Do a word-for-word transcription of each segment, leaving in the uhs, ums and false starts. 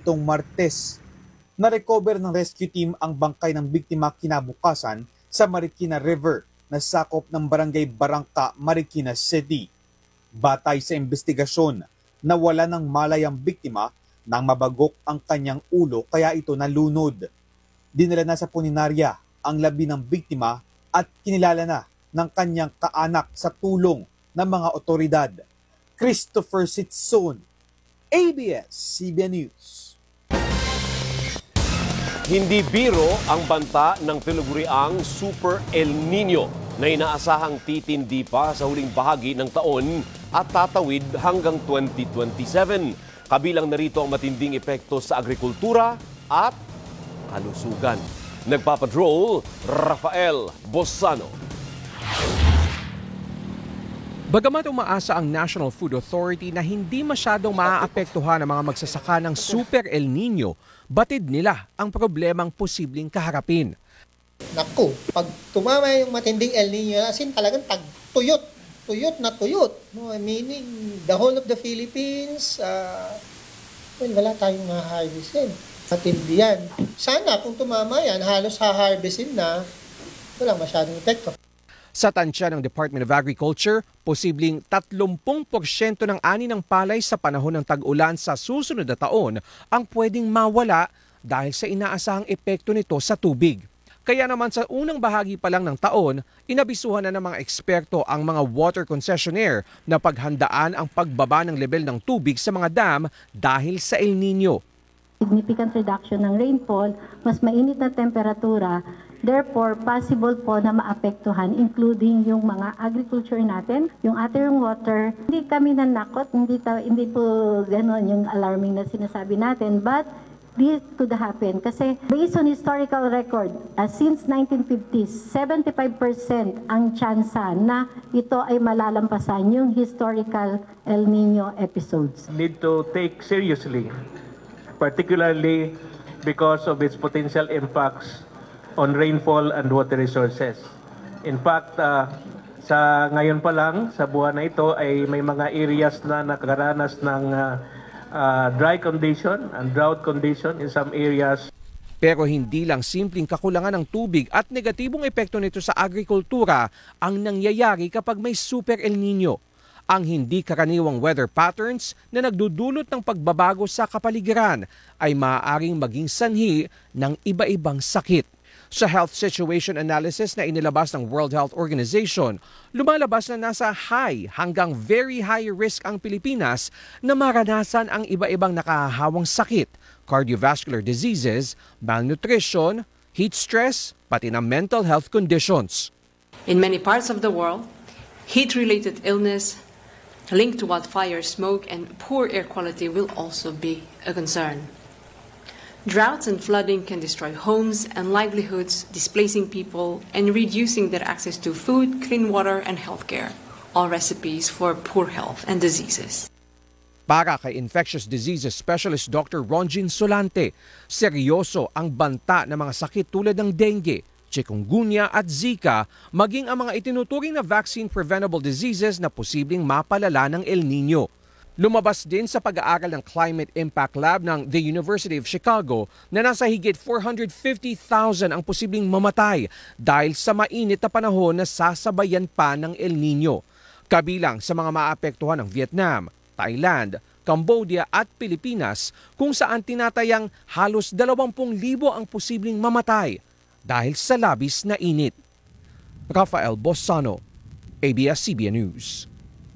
nitong Martes. Na-recover ng rescue team ang bangkay ng biktima kinabukasan sa Marikina River na sakop ng barangay Barangka, Marikina City. Batay sa investigasyon, nawala ng malay ang biktima nang mabagok ang kanyang ulo kaya ito nalunod. Dinala na sa puninarya ang labi ng biktima at kinilala na ng kanyang kaanak sa tulong ng mga otoridad. Christopher Sitson, A B S C B N News. Hindi biro ang banta ng tinaguriang Super El Nino na inaasahang titindi pa sa huling bahagi ng taon at tatawid hanggang twenty twenty-seven. Kabilang narito ang matinding epekto sa agrikultura at kalusugan. Nagpapatrol, Rafael Bossano. Bagamat umaasa ang National Food Authority na hindi masyadong maaapektuhan ang mga magsasaka ng Super El Nino, batid nila ang problemang posibleng kaharapin. Naku, pag tumama yung matinding El Nino, as in talagang tag-tuyot, tuyot na tuyot. No, meaning, the whole of the Philippines, uh, well, wala tayong ma-harvestin. Matindi yan. Sana kung tumama yan, halos ha-harvestin na, wala masyadong epekto. Sa tansya ng Department of Agriculture, posibleng thirty porsyento ng ani ng palay sa panahon ng tag-ulan sa susunod na taon ang pwedeng mawala dahil sa inaasahang epekto nito sa tubig. Kaya naman sa unang bahagi pa lang ng taon, inabisuhan na ng mga eksperto ang mga water concessionaire na paghandaan ang pagbaba ng level ng tubig sa mga dam dahil sa El Nino. Significant reduction ng rainfall, mas mainit na temperatura, therefore possible po na maapektuhan including yung mga agriculture natin, yung ating water. Hindi kami nanakot, hindi, ta, hindi po gano'n yung alarming na sinasabi natin, but this could happen kasi based on historical record, uh, since nineteen fifties, seventy-five percent ang tsansa na ito ay malalampasan yung historical El Nino episodes. Need to take seriously, particularly because of its potential impacts on rainfall and water resources. In fact, uh, sa ngayon pa lang, sa buwan na ito ay may mga areas na nakaranas ng uh, uh, dry condition and drought condition in some areas. Pero hindi lang simpleng kakulangan ng tubig at negatibong epekto nito sa agrikultura ang nangyayari kapag may Super El Nino. Ang hindi karaniwang weather patterns na nagdudulot ng pagbabago sa kapaligiran ay maaaring maging sanhi ng iba-ibang sakit. Sa health situation analysis na inilabas ng World Health Organization, lumalabas na nasa high hanggang very high risk ang Pilipinas na maranasan ang iba-ibang nakahahawang sakit, cardiovascular diseases, malnutrition, heat stress, pati na mental health conditions. In many parts of the world, heat-related illness linked to wildfire smoke and poor air quality will also be a concern. Droughts and flooding can destroy homes and livelihoods, displacing people and reducing their access to food, clean water, and healthcare, all recipes for poor health and diseases. Para kay infectious diseases specialist Doctor Ronjin Solante, seryoso ang banta ng mga sakit tulad ng dengue, chikungunya at Zika, maging ang mga itinuturing na vaccine-preventable diseases na posibleng mapalala ng El Nino. Lumabas din sa pag-aaral ng Climate Impact Lab ng the University of Chicago na nasa higit four hundred fifty thousand ang posibleng mamatay dahil sa mainit na panahon na sasabayan pa ng El Nino. Kabilang sa mga maapektuhan ng Vietnam, Thailand, Cambodia at Pilipinas kung saan tinatayang halos dalawampu libo ang posibleng mamatay dahil sa labis na init. Rafael Bossano, A B S C B N News.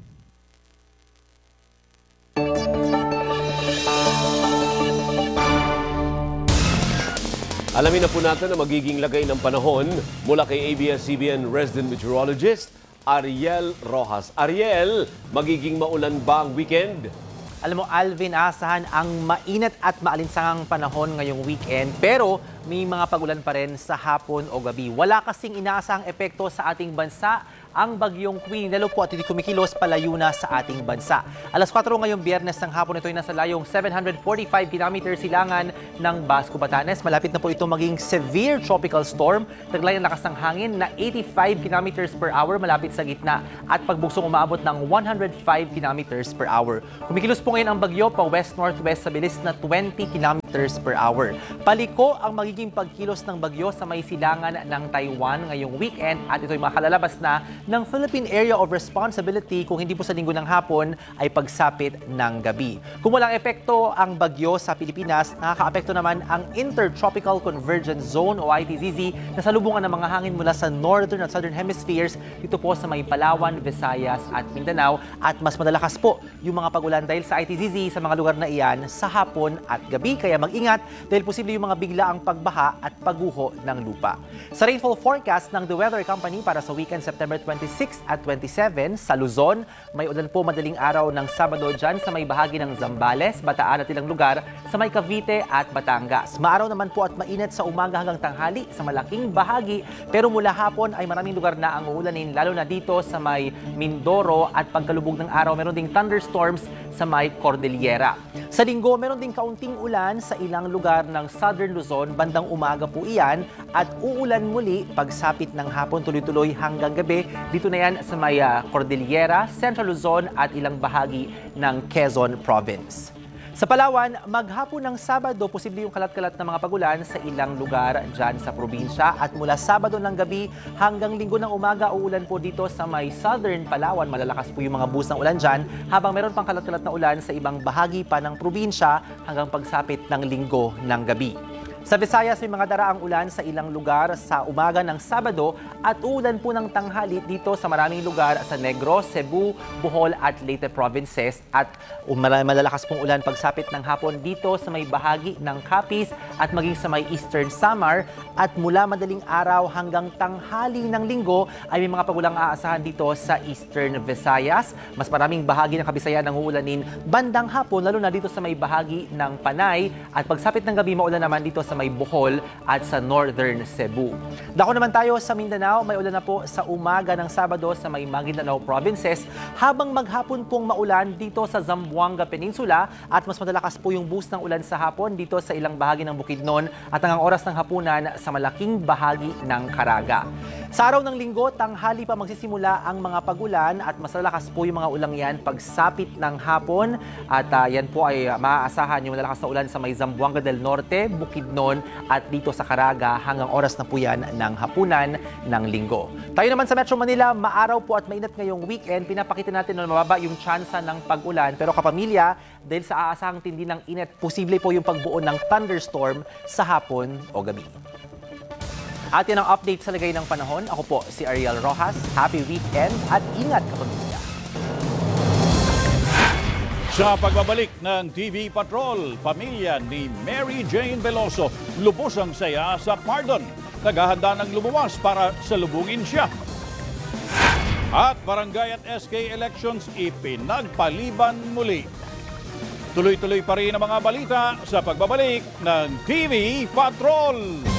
Alamin na po natin ang magiging lagay ng panahon mula kay A B S C B N resident meteorologist Ariel Rojas. Ariel, magiging maulan ba ang weekend? Alam mo, Alvin, asahan ang mainit at maalinsangang panahon ngayong weekend, pero may mga pagulan pa rin sa hapon o gabi. Wala kasing inaasahang epekto sa ating bansa ang bagyong Queenie. Lalo po at hindi kumikilos palayo na sa ating bansa. Alas kwatro ngayong Biyernes ng hapon, ito ay nasa layong seven hundred forty-five kilometers silangan ng Basco, Batanes. Malapit na po ito maging severe tropical storm. Taglay ang lakas ng hangin na eighty-five kilometers per hour malapit sa gitna at pagbuksong umaabot ng one hundred five kilometers per hour. Kumikilos po ngayon ang bagyo pa west-northwest sa bilis na twenty kilometers kilometers per hour. Paliko ang magiging pagkilos ng bagyo sa may silangan ng Taiwan ngayong weekend at ito'y makalalabas na ng Philippine Area of Responsibility kung hindi po sa linggo ng hapon ay pagsapit ng gabi. Kung walang epekto ang bagyo sa Pilipinas, nakakaapekto naman ang Intertropical Convergence Zone o I T Z Z na salubungan ng mga hangin mula sa northern at southern hemispheres dito po sa may Palawan, Visayas at Mindanao at mas madalakas po yung mga pagulan dahil sa I T Z Z sa mga lugar na iyan sa hapon at gabi. Kaya mag-ingat dahil posible yung mga biglaang pagbaha at pagguho ng lupa. Sa rainfall forecast ng The Weather Company para sa weekend September twenty-six at twenty-seven sa Luzon, may ulan po madaling araw ng Sabado dyan sa may bahagi ng Zambales, Bataan at ilang lugar sa may Cavite at Batangas. Maaraw naman po at mainit sa umaga hanggang tanghali sa malaking bahagi pero mula hapon ay maraming lugar na ang uulanin lalo na dito sa may Mindoro at pagkalubog ng araw meron ding thunderstorms sa may Cordillera. Sa linggo, meron ding kaunting ulan sa ilang lugar ng Southern Luzon, bandang umaga po iyan at uulan muli pagsapit ng hapon tuloy-tuloy hanggang gabi. Dito na yan sa may uh, Cordillera, Central Luzon at ilang bahagi ng Quezon Province. Sa Palawan, maghapon ng Sabado, posible yung kalat-kalat na mga pagulan sa ilang lugar dyan sa probinsya. At mula Sabado ng gabi hanggang Linggo ng umaga, uulan po dito sa may Southern Palawan. Malalakas po yung mga buhos ng ulan dyan, habang meron pang kalat-kalat na ulan sa ibang bahagi pa ng probinsya hanggang pagsapit ng Linggo ng gabi. Sa Visayas, may mga daraang ulan sa ilang lugar sa umaga ng Sabado at uulan po ng tanghali dito sa maraming lugar sa Negros, Cebu, Bohol at Leyte provinces at malalakas pong ulan pagsapit ng hapon dito sa may bahagi ng Capiz at maging sa may Eastern Samar at mula madaling araw hanggang tanghali ng Linggo ay may mga pagulang aasahan dito sa Eastern Visayas. Mas maraming bahagi ng Kabisayan ang uulanin bandang hapon lalo na dito sa may bahagi ng Panay at pagsapit ng gabi maulan naman dito sa sa may Bohol at sa Northern Cebu. Dako naman tayo sa Mindanao, may ulan na po sa umaga ng Sabado sa may Maguindanao provinces habang maghapon pong maulan dito sa Zamboanga Peninsula at mas madalakas po yung boost ng ulan sa hapon dito sa ilang bahagi ng Bukidnon at hanggang oras ng hapunan sa malaking bahagi ng Caraga. Sa araw ng Linggo, tanghali pa magsisimula ang mga pagulan at mas lalakas po yung mga ulang yan pagsapit ng hapon at uh, yan po ay uh, maaasahan yung malalakas na ulan sa may Zamboanga del Norte, Bukidnon at dito sa Caraga hanggang oras na po yan ng hapunan ng Linggo. Tayo naman sa Metro Manila, maaraw po at mainit ngayong weekend. Pinapakita natin na mababa yung tsansa ng pag-ulan. Pero kapamilya, dahil sa aasahang tindi ng init, posible po yung pagbuo ng thunderstorm sa hapon o gabi. At yan ang update sa lagay ng panahon. Ako po si Ariel Rojas. Happy weekend at ingat kapamilya. Sa pagbabalik ng T V Patrol, pamilya ni Mary Jane Veloso lubos ang saya sa pardon. Naghahanda ng lumuwas para salubungin siya. At barangay at S K elections ipinagpaliban muli. Tuloy-tuloy pa rin ang mga balita sa pagbabalik ng T V Patrol.